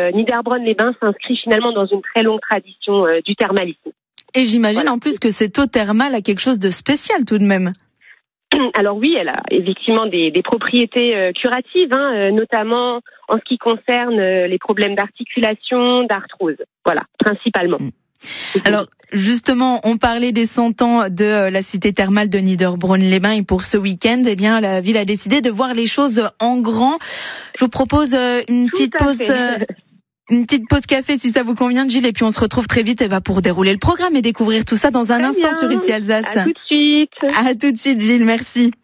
Niederbronn-les-Bains s'inscrit finalement dans une très longue tradition du thermalisme. Et j'imagine en plus que cette eau thermale a quelque chose de spécial tout de même. Alors oui, elle a effectivement des propriétés curatives, notamment en ce qui concerne les problèmes d'articulation, d'arthrose. Voilà, principalement. Alors justement, on parlait des 100 ans de la cité thermale de Niederbronn-les-Bains et pour ce week-end, eh bien la ville a décidé de voir les choses en grand. Je vous propose une petite pause café si ça vous convient, Gilles, et puis on se retrouve très vite pour dérouler le programme et découvrir tout ça dans un instant sur Ici Alsace. À tout de suite. À tout de suite, Gilles, merci.